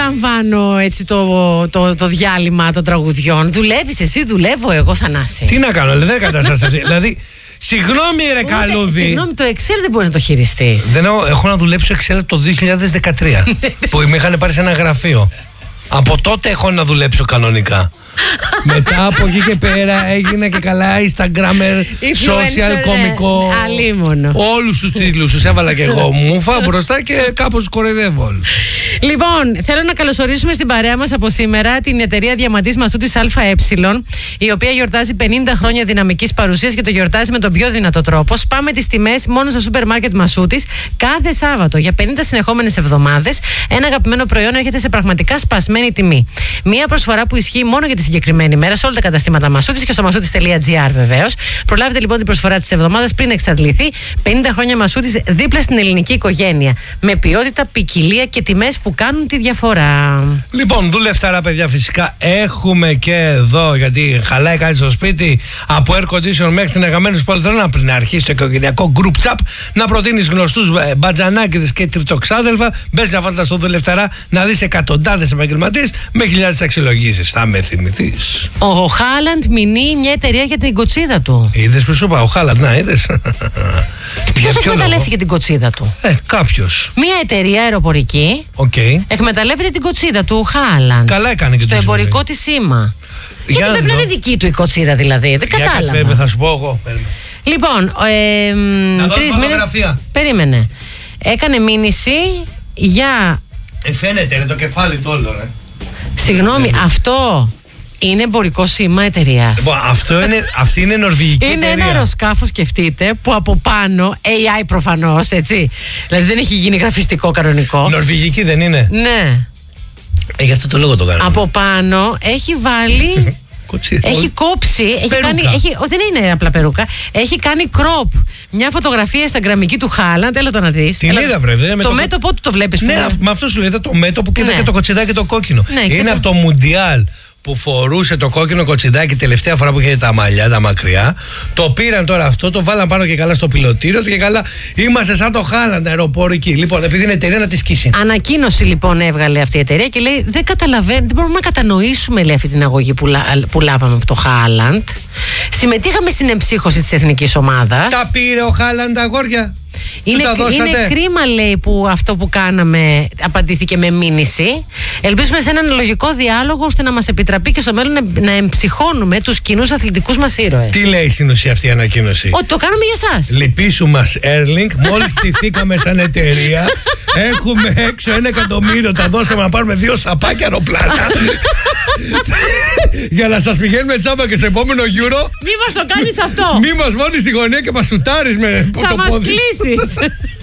απολαμβάνω έτσι το διάλειμμα των τραγουδιών. Δουλεύεις εσύ, δουλεύω εγώ, Θανάση. Τι να κάνω, δεν κατάσταση αυτή. Δηλαδή, συγγνώμη ρε καλούδι. Συγγνώμη, το Excel δεν μπορείς να το χειριστείς. Δεν έχω να δουλέψω Excel το 2013 που με είχαν πάρει σε ένα γραφείο. Από τότε έχω να δουλέψω κανονικά. Μετά από εκεί και πέρα έγινα και καλά Instagrammer, social, κωμικό. Αλίμονο. Όλους τους τίτλους τους έβαλα και εγώ μούφα μπροστά και κάπως τους κοροϊδεύω όλους. Λοιπόν, θέλω να καλωσορίσουμε στην παρέα μας από σήμερα την εταιρεία Διαμαντής Μασούτης ΑΕ, η οποία γιορτάζει 50 χρόνια δυναμικής παρουσίας και το γιορτάζει με τον πιο δυνατό τρόπο. Σπάμε τις τιμές μόνο στο σούπερ μάρκετ Μασούτης κάθε Σάββατο. Για 50 συνεχόμενες εβδομάδες, ένα αγαπημένο προϊόν έρχεται σε πραγματικά σπασμένη τιμή. Μία προσφορά που ισχύει μόνο για τη συγκεκριμένη μέρα σε όλα τα καταστήματα Μασούτης και στο masoutis.gr βεβαίως. Προλάβετε λοιπόν την προσφορά της εβδομάδας πριν εξαντληθεί. 50 χρόνια Μασούτης δίπλα στην ελληνική οικογένεια. Με ποιότητα, ποικιλία και τιμές που κάνουν τη διαφορά. Λοιπόν, δουλευτάρα παιδιά, φυσικά έχουμε και εδώ, γιατί χαλάει κάτι στο σπίτι, από air condition μέχρι την αγαπημένη σου πολυθρόνα, πριν αρχίσει το οικογενειακό group chat, να προτείνεις γνωστούς μπατζανάκηδες και τριτοξάδελφα. Μπες μια βόλτα στο δουλευτάρα να δεις εκατοντάδες επαγγελματίες με χιλιάδες αξιολογήσεις. Θα με θυμηθείς. Ο Χάλαντ μηνύει μια εταιρεία για την κοτσίδα του. Είδες που σου είπα, ο Χάλαντ, να είδες. Ποιος εκμεταλλεύτηκε για την κοτσίδα του? Κάποιος. Μια εταιρεία αεροπορική εκμεταλλεύεται την κοτσίδα του Χάλαντ. Καλά έκανε και στο εμπορικό της σήμα. Γιατί πρέπει να είναι δική του η κοτσίδα, δηλαδή. Δεν κατάλαβα. Θα σου πω εγώ. Λοιπόν, να δω φωτογραφία. Περίμενε. Έκανε μήνυση για. Φαίνεται, είναι το κεφάλι του όλο, ρε. Συγγνώμη, αυτό είναι εμπορικό σήμα εταιρείας. Αυτή είναι νορβηγική εταιρεία. Είναι ένα αεροσκάφο, σκεφτείτε, που από πάνω, AI προφανώς, έτσι. Δηλαδή δεν έχει γίνει γραφιστικό κανονικό. Νορβηγική δεν είναι? Ναι. Γι' αυτό το λόγο το κάνω. Από πάνω έχει βάλει. Έχει κόψει. Δεν είναι απλά περούκα. Έχει κάνει κροπ μια φωτογραφία instagramική του Χάλαντ. Έλα το να δεις. Την είδα, πρέπει. Το μέτωπο του το βλέπεις? Ναι, με αυτό σου λέει. Το μέτωπο και είδα και το κοτσιδάκι το κόκκινο. Είναι από το Μουντιάλ που φορούσε το κόκκινο κοτσιδάκι τελευταία φορά που είχε τα μαλλιά, τα μακριά. Το πήραν τώρα αυτό, το βάλαν πάνω και καλά στο πιλωτήριο του και καλά. Είμαστε σαν το Χάλαντ αεροπορική. Λοιπόν, επειδή είναι εταιρεία, να τη σκίσει. Ανακοίνωση λοιπόν έβγαλε αυτή η εταιρεία και λέει: δεν καταλαβαίνω, δεν μπορούμε να κατανοήσουμε, λέει, αυτή την αγωγή που λάβαμε από το Χάλαντ. Συμμετείχαμε στην εμψύχωση της εθνικής ομάδας. Τα πήρε ο Χάλαντ, αγόρια. Είναι κρίμα, λέει, που αυτό που κάναμε απαντήθηκε με μήνυση. Ελπίζουμε σε έναν λογικό διάλογο ώστε να μας επιτραπεί και στο μέλλον να εμψυχώνουμε τους κοινούς αθλητικούς μας ήρωες. Τι λέει στην ουσία αυτή η ανακοίνωση? Ότι το κάναμε για εσάς. Λυπήσου μας, Έρλινγκ. Μόλις στηθήκαμε σαν εταιρεία, έχουμε έξω 1 εκατομμύριο. Τα δώσαμε να πάρουμε 2 σαπάκια αεροπλάνα. Για να σας πηγαίνουμε τσάμπα και στο επόμενο Euro. Μη μας το κάνεις αυτό. Μη μας βάλεις στη γωνία και μας σουτάρεις με το πόδι. Θα μας κλείσεις.